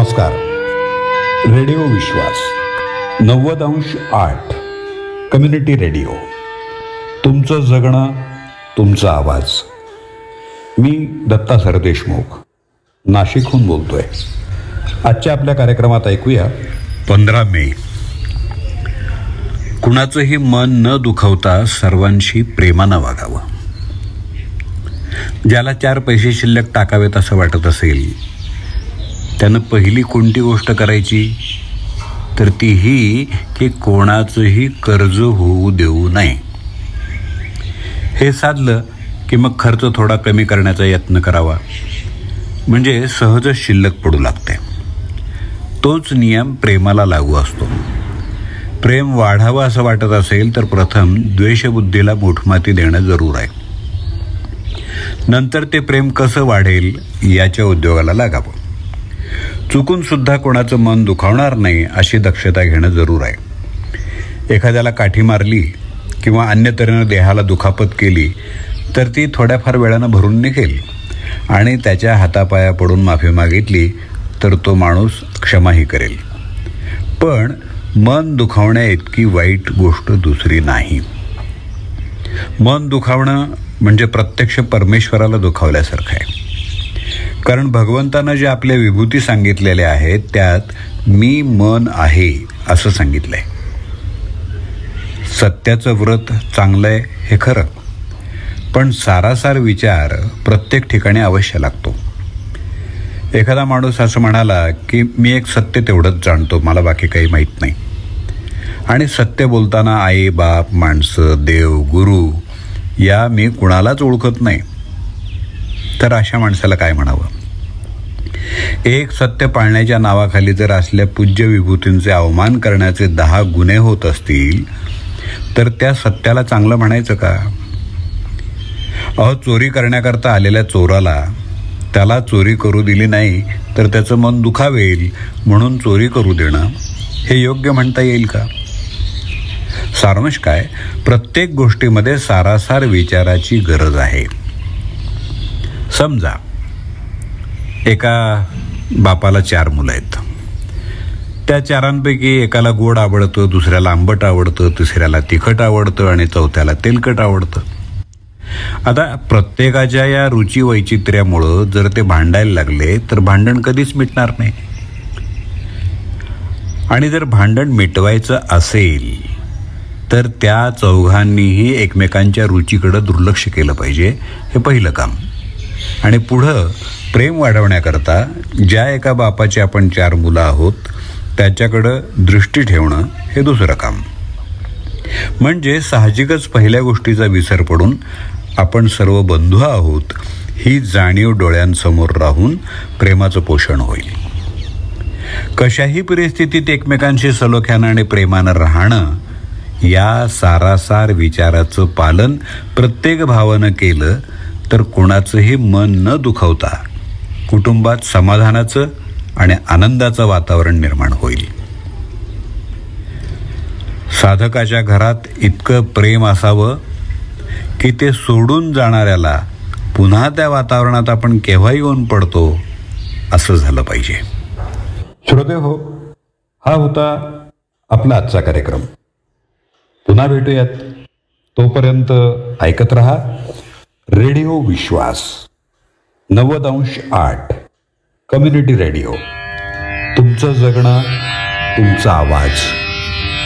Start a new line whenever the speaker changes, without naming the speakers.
नमस्कार. रेडिओ विश्वास 90.8 community radio. तुमचं जगणं, तुमचा आवाज. मी दत्ता सरदेशमुख नाशिकहून बोलतोय. आजच्या आपल्या कार्यक्रमात ऐकूया 15 मे. कुणाचंही मन न दुखवता सर्वांशी प्रेमानं वागावं. ज्याला 4 पैसे शिल्लक टाकावेत असं वाटत असेल त्यानं पहिली कोणती गोष्ट करायची तर ती ही की कोणाचंही कर्ज होऊ देऊ नये. हे साधलं की मग खर्च थोडा कमी करण्याचा यत्न करावा, म्हणजे सहज शिल्लक पडू लागते. तोच नियम प्रेमाला लागू असतो. प्रेम वाढावं असं वाटत असेल तर प्रथम द्वेषबुद्धीला मोठमाती देणं जरूर आहे. नंतर ते प्रेम कसं वाढेल याच्या उद्योगाला लागावं. चुकून सुद्धा कोणाचं मन दुखावणार नाही अशी दक्षता घेणं जरूर आहे. एखाद्याला काठी मारली किंवा अन्य तऱ्हेनं देहाला दुखापत केली तर ती थोड्याफार वेळानं भरून निघेल आणि त्याच्या हातापाया पडून माफी मागितली तर तो माणूस क्षमाही करेल. पण मन दुखावण्या इतकी वाईट गोष्ट दुसरी नाही. मन दुखावणं म्हणजे प्रत्यक्ष परमेश्वराला दुखावल्यासारखं आहे. कारण भगवंतानं जे आपल्या विभूती सांगितलेल्या आहेत त्यात मी मन आहे असं सांगितलंय. सत्याचं व्रत चांगलं आहे हे खरं, पण सारासार विचार प्रत्येक ठिकाणी अवश्य लागतो. एखादा माणूस असं म्हणाला की मी एक सत्य तेवढंच जाणतो, मला बाकी काही माहीत नाही, आणि सत्य बोलताना आई बाप माणसं देव गुरु या मी कुणालाच ओळखत नाही, तर अशा माणसाला काय म्हणावं. एक सत्य पाळण्याच्या नावाखाली जर असल्या पूज्य विभूतींचे अवमान करण्याचे 10 गुन्हे होत असतील तर त्या सत्याला चांगलं म्हणायचं का. चोरी करण्याकरता आलेल्या चोराला त्याला चोरी करू दिली नाही तर त्याचं मन दुखावेल म्हणून चोरी करू देणं हे योग्य म्हणता येईल का. सारांश काय, प्रत्येक गोष्टीमध्ये सारासार विचाराची गरज आहे. समजा एका बापाला 4 मुलं आहेत. त्या 4पैकी एकाला गोड आवडतं, दुसऱ्याला आंबट आवडतं, तिसऱ्याला तिखट आवडतं आणि चौथ्याला तेलकट आवडतं. आता प्रत्येकाच्या या रुची वैचित्र्यामुळं जर ते भांडायला लागले तर भांडण कधीच मिटणार नाही. आणि जर भांडण मिटवायचं असेल तर त्या चौघांनीही एकमेकांच्या रुचीकडं दुर्लक्ष केलं पाहिजे, हे पहिलं काम. आणि पुढं प्रेम वाढवण्याकरता ज्या एका बापाची आपण 4 मुलं आहोत त्याच्याकडं दृष्टी ठेवणं हे दुसरं काम. म्हणजे साहजिकच पहिल्या गोष्टीचा विसर पडून आपण सर्व बंधू आहोत ही जाणीव डोळ्यांसमोर राहून प्रेमाचं पोषण होईल. कशाही परिस्थितीत एकमेकांशी सलोख्यानं आणि प्रेमानं राहणं या सारासार विचाराचं पालन प्रत्येक भावानं केलं तर कोणाचंही मन न दुखवता कुटुंबात समाधानाचं आणि आनंदाचं वातावरण निर्माण होईल. साधकाच्या घरात इतकं प्रेम असावं की ते सोडून जाणाऱ्याला पुन्हा त्या वातावरणात आपण केव्हा येऊन पडतो असं झालं पाहिजे. श्रोते हो, हा होता आपला आजचा कार्यक्रम. पुन्हा भेटूयात. तोपर्यंत ऐकत रहा रेडिओ विश्वास 90.8 कम्युनिटी रेडिओ. तुमचं जगणं, तुमचा आवाज.